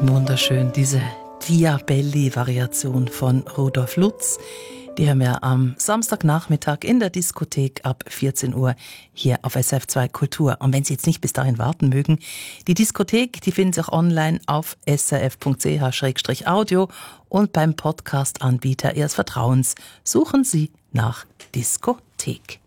Wunderschön, diese Diabelli-Variation von Rudolf Lutz. Die haben wir am Samstagnachmittag in der Diskothek ab 14 Uhr hier auf SF2 Kultur. Und wenn Sie jetzt nicht bis dahin warten mögen, die Diskothek, die finden Sie auch online auf srf.ch/audio und beim Podcast-Anbieter Ihres Vertrauens suchen Sie nach Diskothek.